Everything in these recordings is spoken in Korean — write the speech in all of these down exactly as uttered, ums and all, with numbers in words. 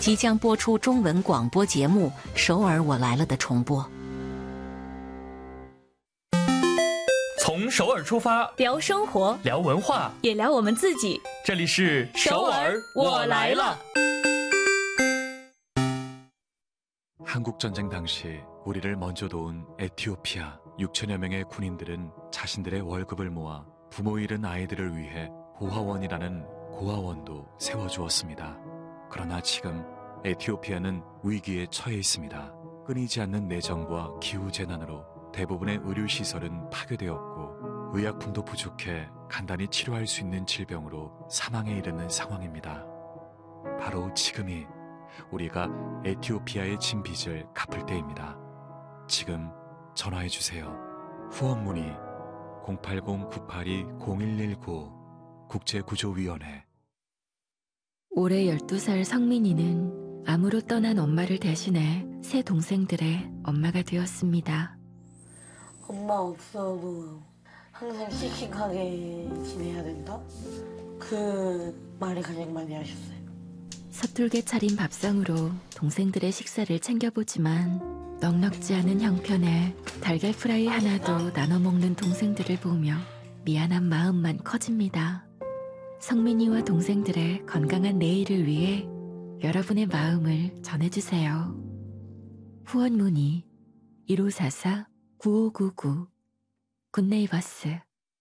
即将播出中文广播节目《首尔我来了》的重播。 从首尔出发， 聊生活， 聊文化， 也聊我们自己。 这里是首尔我来了。 한국전쟁 당시 우리를 먼저 도운 에티오피아 육천여 명의 군인들은 자신들의 월급을 모아 부모 잃은 아이들을 위해 고아원이라는 고아원도 세워주었습니다. 그러나 지금 에티오피아는 위기에 처해 있습니다. 끊이지 않는 내전과 기후재난으로 대부분의 의료시설은 파괴되었고 의약품도 부족해 간단히 치료할 수 있는 질병으로 사망에 이르는 상황입니다. 바로 지금이 우리가 에티오피아의 진 빚을 갚을 때입니다. 지금 전화해주세요. 후원 문의 공팔공 구팔이 공일일구 국제구조위원회. 올해 열두 살 성민이는 암으로 떠난 엄마를 대신해 세 동생들의 엄마가 되었습니다. 엄마 없어도 항상 씩씩하게 지내야 된다? 그 말을 가장 많이 하셨어요. 서툴게 차린 밥상으로 동생들의 식사를 챙겨보지만 넉넉지 않은 형편에 달걀 프라이 하나도 나눠 먹는 동생들을 보며 미안한 마음만 커집니다. 성민이와 동생들의 건강한 내일을 위해 여러분의 마음을 전해주세요. 후원 문의 일오사사 구오구구 굿네이버스.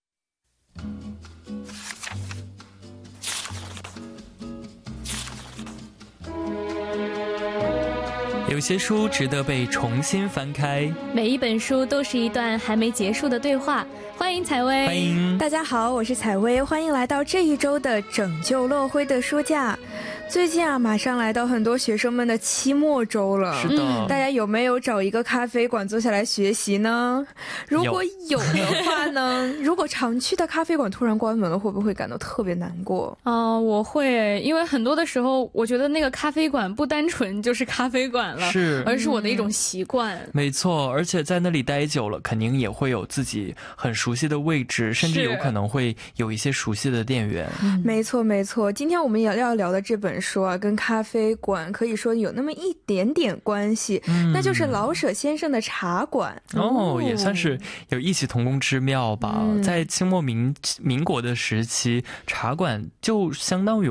有些书值得被重新翻开， 每一本书都是一段还没结束的对话。欢迎采薇， 欢迎大家好，我是采薇，欢迎来到这一周的拯救落灰的书架。最近啊，马上来到很多学生们的期末周了， 是的， 大家有没有找一个咖啡馆坐下来学习呢？如果有的话呢，如果常去的咖啡馆突然关门了，会不会感到特别难过？ 哦，我会，因为很多的时候，我觉得那个咖啡馆不单纯就是咖啡馆了， 是， 而是我的一种习惯。 没错，而且在那里待久了，肯定也会有自己很熟悉的位置，甚至有可能会有一些熟悉的店员。 没错没错，今天我们也要聊的这本书啊，跟咖啡馆可以说有那么一点点关系，那就是老舍先生的茶馆。 哦，也算是有异曲同工之妙吧。在清末民民国的时期，茶馆就相当于